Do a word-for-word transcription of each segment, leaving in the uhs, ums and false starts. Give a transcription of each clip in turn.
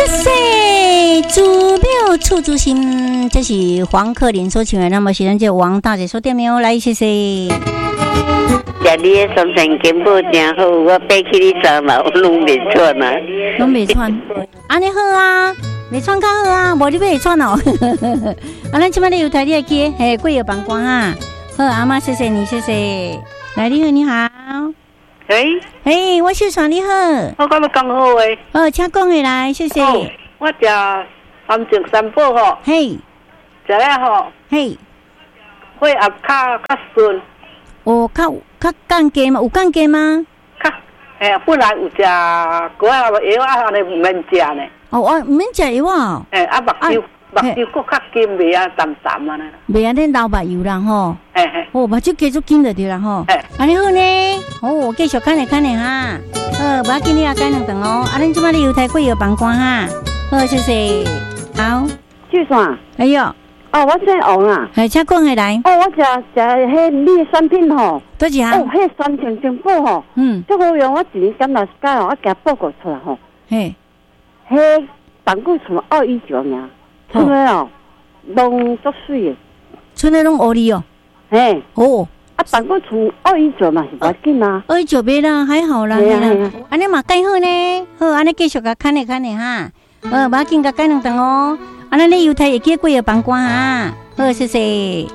谢谢祖庙处处心，这是黄克林所唱的。那么是咱这王大姐所点的哦，来谢谢。 家里的三层金宝真好，我爬起你山嘛，我拢袂喘啊， 拢袂喘，安尼好啊，袂喘较好啊，无你要会喘哦。啊，咱即摆咧有台你会记，嘿，贵有帮光哈。好，阿妈，谢谢你，谢谢。来，你好，你好。 喂， 嘿，我秀传你好。 我今日讲好诶。 哦，请讲下来，谢谢。 哦、我食三种三宝吼。 嘿。 食了吼。 嘿。 血压较较顺。 哦，较较降低吗？有降低吗？ 较，诶，本来有食嗰下药啊，安尼唔免食呢。 哦，我唔免食药啊。 诶，啊，目睭目睭佫较金袂啊，淡淡安尼。 袂安尼流目油啦吼。 嘿嘿。 哦，目睭继续金就对啦吼。 嘿。 安尼好呢。哦，继续看下看下哈。好，无要紧，你也改两顿哦。啊，恁即摆咧油台贵药帮关哈。好，谢谢。好。 秀传。 哎哟。 哦，我姓王啊。 哎，请讲下来。 哦，我食食迄你产品吼， 多少哈？ 哦，迄三千金宝吼，嗯，最好用我一年减六十加哦，我加报告出来吼。嘿，迄胆固醇二一九尔，出来哦，拢足水的， 出来拢黑哩哦。 嘿， 哦， 啊，胆固醇二一九嘛是无要紧啊， 二一九没啦，还好啦。 系啊系啊， 安尼嘛改好呢，好，安尼继续甲看下看下哈，呃，无要紧，甲改两顿哦。啊，咱咧油台会记过个帮关哈，好，谢谢。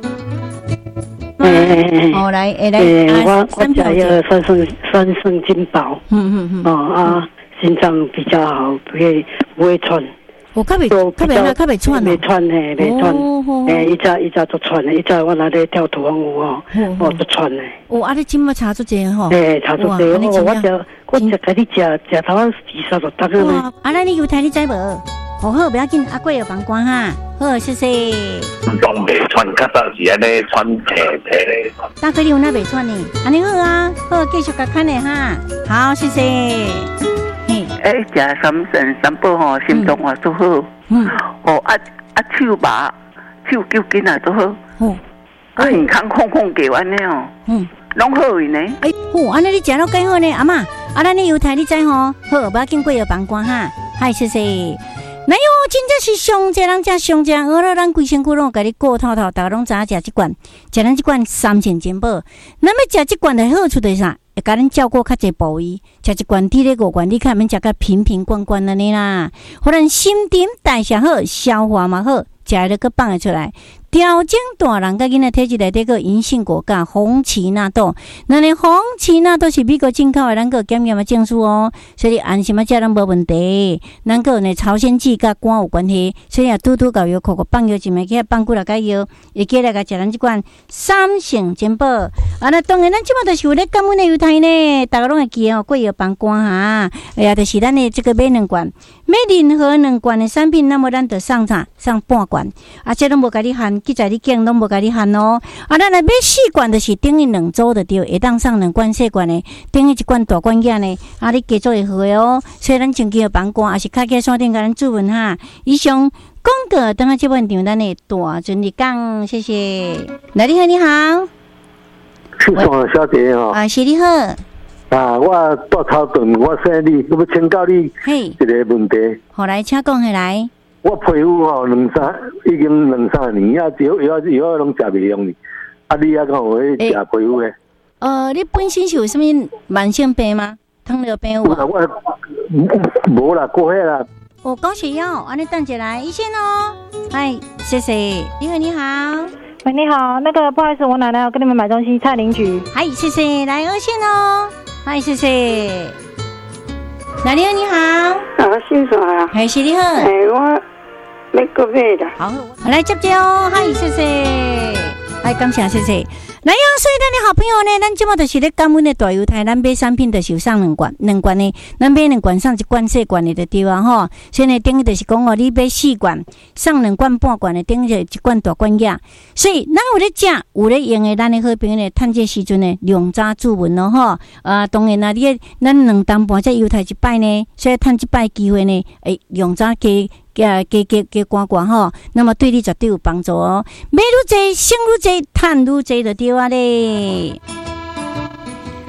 诶， 哦，来，诶来， 我我食个酸酸酸酸金宝，嗯嗯嗯，哦啊，心脏比较好，不会不会喘。 我较袂，较袂啦，较袂喘袂喘嘿，袂喘。诶，伊早伊早做喘的，伊早我那咧跳土风舞哦，哦做喘的。 哦，啊，你今麦查出这吼？ 诶，查出这，哦，我食我食甲你食食头二三十搭个呢。 啊，咱你油台你知无？好好，不要紧，阿贵有帮关哈。好，谢谢。 拢袂喘，较早是安尼喘皮皮咧。 大哥，你有那袂喘呢？安尼好啊，好，继续甲看咧哈。好，谢谢。 嘿，诶，食三神三宝吼，心脏也都好。嗯。哦，啊啊，手麻，手脚筋也都好。哦。啊，健康空空给完了哦。嗯。拢好去呢。 诶，哦，安尼你食了更好呢，阿嬷。啊，咱你油台你知吼？好，不要紧，贵有帮关哈。嗨，谢谢。哎哟，真正是上济人食上济，饿了咱规身躯拢甲你顾透透，大家拢知影食即罐，食咱即罐三千金宝。那么食即罐的好处就是啥？会甲咱照顾较济部位，食一罐滴咧五罐，你看免食甲瓶瓶罐罐安尼啦，互咱新陈代谢好，消化嘛好，食了个放会出来。调整大人甲囡仔体质内底个银杏果甲红荠纳豆，那呢红荠纳豆是美国进口的，咱个检验的证书哦，所以安心啊，食咱无问题。咱个呢朝鲜蓟甲肝有关系，所以啊拄拄搞药，口口放药一枚，去放几落个药，会记来甲食咱即款三成金宝。啊，那当然咱即马就是有咧感恩的油台呢，大家拢会记哦，贵药帮官哈，哎呀，就是咱的这个买两罐，买任何两罐的产品，那么咱就上啥上半罐，啊，这拢无甲你含。记在你拣拢无甲你限哦，啊，咱来买四罐就是等于两周就对，会当上两罐细罐的，等于一罐大罐仔呢，啊，你加做会好的哦。所以咱前期的帮关，也是开起山顶甲咱注文哈。以上广告等下这半场咱的大尊你讲，谢谢。来，你好，你好， 是什小姐哦？ 啊，是你好。 啊，我大超顿，我生你，我要请教你一个问题。 好，来，请讲下来。 我皮肤吼两三已经两三年啊，药药药拢食袂用哩。啊，你还讲有迄食皮肤诶？ 呃，你本身是有什么慢性病吗？糖尿病有啊？我无啦，过迄啦。 哦，高血压，安尼等起来，医生哦。嗨，谢谢。你好，你好。 喂，你好，那个不好意思，我奶奶要跟你们买东西，蔡邻居。 嗨，谢谢，来二线哦。嗨，谢谢。哪里你好？ 啊，姓啥呀？ 嗨，是你好。 哎，我要个买的。 好，来接接哦。嗨，谢谢。嗨，感谢谢谢。来呀，所以咱的好朋友呢，咱即马就是咧感恩的大油台，咱买产品就是有送两罐，两罐呢，咱买两罐送一罐细罐的就对啊吼。所以呢，等于就是讲哦，你买四罐，送两罐半罐的，等于就一罐大罐仔。所以咱有咧食，有咧用的，咱的好朋友呢，趁这时阵呢，量早注文咯吼。啊，当然啦，你咱两担半这油台一摆呢，所以趁这摆机会呢，诶，量早加。加加加加关关吼，那么对你绝对有帮助哦。买愈济，省愈济，赚愈济就对啊咧。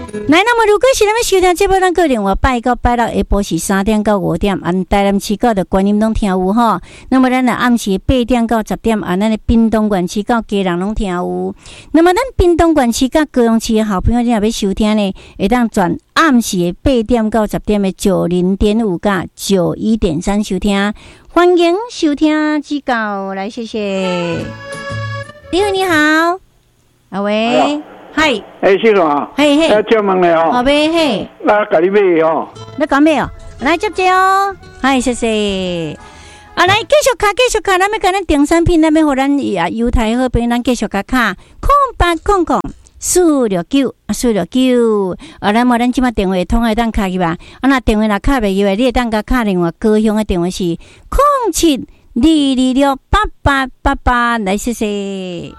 来，那么如果是咱们收听节目，咱个人我拜到拜到下晡是三点到五点，按台南市到的观音拢听有吼。那么咱的暗时八点到十点，按咱的屏东县市到基隆拢听有。那么咱屏东县市到高雄市的好朋友，你若要收听呢，会当转暗时的八点到十点的九零点五甲九一点三收听，欢迎收听指教，来谢谢。你好，你好，阿喂。嗨， 哎，先生啊， 嘿嘿， 要接问你哦， 好呗嘿， 那甲你买哦， 你讲咩哦？来接接哦，嗨，谢谢。啊，来继续卡，继续卡，咱们跟咱订产品，咱们互咱啊犹太好朋友，咱继续卡卡，空八空空四六九啊，四六九。啊，咱无咱即马电话通会当卡去吧？啊，那电话若卡袂去话，你会当甲卡另外高雄的电话是空七二二六八八八八，来谢谢。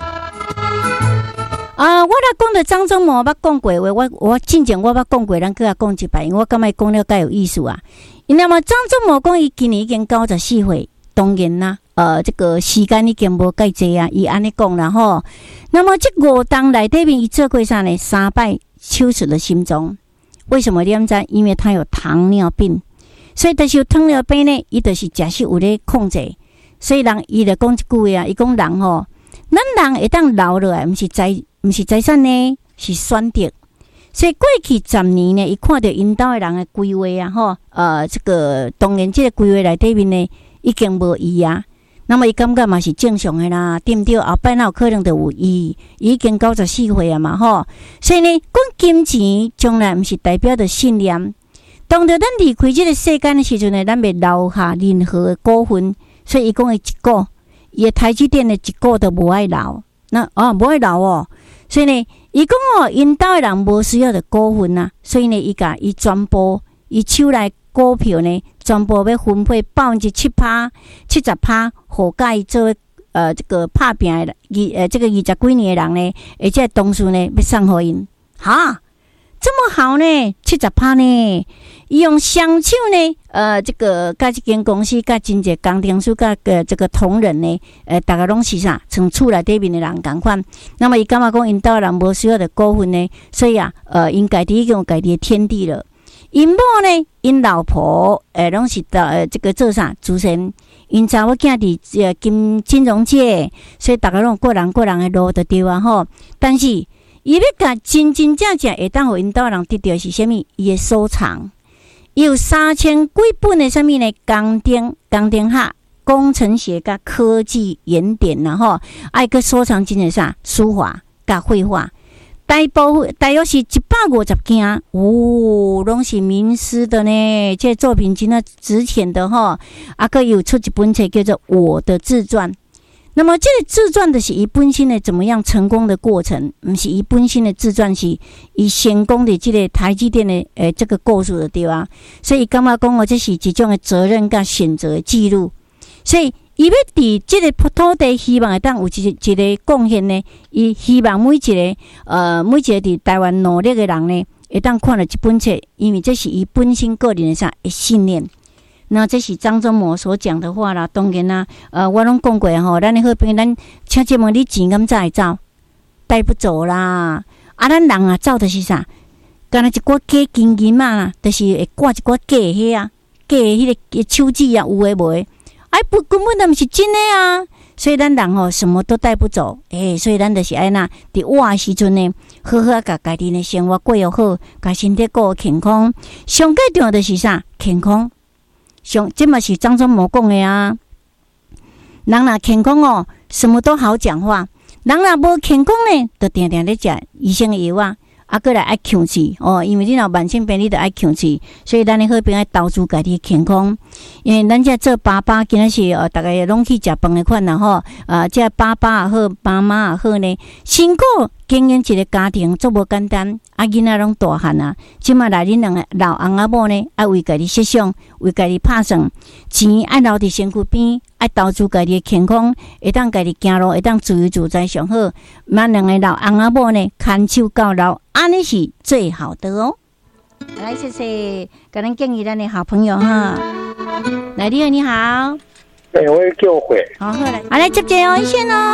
啊！我来讲的张忠谋，我讲过话，我我之前我捌讲过，咱搁来讲一摆，因为我感觉讲了介有意思啊。那么张忠谋讲，伊今年已经九十四岁，当然啦，呃，这个时间已经无介济啊，伊安尼讲啦吼。那么这五档内底面，伊做过啥呢？三摆手术的心脏，为什么你们知？因为他有糖尿病，所以就是有糖尿病呢，伊就是食食有咧控制，所以人伊就讲一句话啊，伊讲人吼，咱人会当老落来，毋是在。毋是财产呢，是选择。所以过去十年呢，伊看到因兜的人的规划啊，吼，呃，这个当然这个规划内底面呢，已经无伊啊。那么伊感觉嘛是正常的啦，对不对？后摆哪有可能就有伊？已经九十四岁啊嘛，吼。所以呢，讲金钱将来毋是代表着信念。当着咱离开这个世间的时阵呢，咱袂留下任何的股份。所以伊讲的一股，伊的台积电的一股都无爱留。那哦，无爱留哦。所以呢，伊讲哦，因兜的人无需要的股份啊，所以呢，伊甲伊全部伊手内股票呢，全部要分配百分之七趴、七十趴，互甲伊做呃这个拍拼的二呃这个二十几年的人呢，而且同时呢要送互因，哈，这么好呢，七十趴呢，伊用双手呢，呃这个甲这间公司甲真济工程师甲个这个同仁呢，呃大家拢是啥，从厝内底面的人共款。那么伊感觉讲因兜人无需要的股份呢，所以啊，呃因家己已经有家己的天地了。因某呢，因老婆诶拢是到呃这个做啥主持人，因查某囝伫呃金金融界，所以大家拢各人各人的路就对啊吼。但是伊要甲真真正正会当互因兜人得到是啥物？伊的收藏。有三千几本的什么呢？工程、工程学、工程学甲科技原点然后，爱个收藏真的啥书法甲绘画，大部分大约是一百五十件哦，拢是名师的呢。这作品真的值钱的哈。啊，个有出一本册叫做《我的自传》。那么这个自传的是伊本身的怎么样成功的过程，不是伊本身的自传是伊成功的这个台积电的诶这个故事的对吧？所以感觉讲哦，这是一种的责任跟选择的记录。所以伊要伫这个土地希望会当有一一个贡献呢，伊希望每一个呃每一个伫台湾努力的人呢，会当看了这本册，因为这是伊本身个人的啥的信念。那这是张忠谋所讲的话啦，当然啦，呃，我拢讲过吼，咱的好朋友，咱请这么你钱咁才会走，带不走啦。啊，咱人啊，走的是啥？干那一寡假金银嘛，就是会挂一寡假迄啊，假迄个手指啊，有诶无诶，哎不，根本都毋是真诶啊。所以咱人吼，什么都带不走，诶、欸，所以咱就是安那，伫活诶时阵呢，好好甲家己的生活过又好，甲身体过健康，上最重要的是啥？健康。上，这嘛是张忠谋讲的啊。人若健康哦，什么都好讲话；人若无健康呢，就定定咧食医生的药啊，啊，过来爱控制哦。因为你若慢性病，你就爱控制，所以咱的好朋友爱投资家己的健康。因为咱这做爸爸，今仔是呃，大家拢去食饭的款啦吼。啊，这爸爸也好，妈妈也好呢，辛苦经营一个家庭，足无简单。啊，囡仔拢大汉啊，即马来恁两个老翁仔某呢，爱为家己设想，为家己拍算，钱爱留伫身躯边，爱投资家己的健康，会当家己行路，会当自由自在上好。咱两个老翁仔某呢，牵手到老，安尼是最好的哦。来，谢谢，甲咱建议咱的好朋友哈。来，你好，你好。 哎、欸，我叫会。 好，好来，好来接接哦，先哦。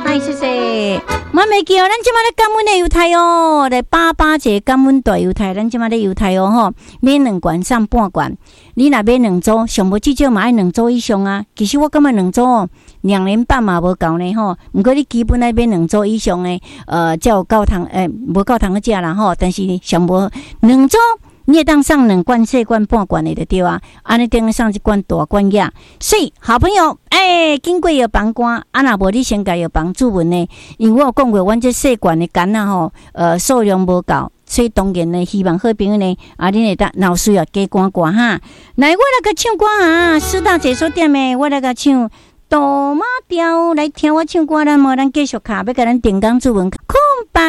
哎，谢谢。妈袂记哦，咱即马咧感恩的犹太哦，来八八节感恩大犹太，咱即马咧犹太哦吼，买两罐送半罐。你若买两组，上无至少嘛爱两组以上啊。其实我感觉两组哦，两年半嘛无够呢吼。毋过你基本爱买两组以上的，呃，才有够通诶，无够通个食啦吼。但是上无两组。你也当上两罐、四罐、半罐的就对啊，安尼等于上一罐大罐呀。所以好朋友，哎、欸，经过药房官，啊若无你先甲药房注文呢？因为我有讲过，阮这细罐的干啊吼，呃，数量无够，所以当然呢，希望好朋友呢，啊，恁会当老需要加关关哈。来，我来甲唱歌啊，四大解说店的，我来甲唱。大马调来听我唱歌，咱无咱继续卡，要甲咱定岗注文，可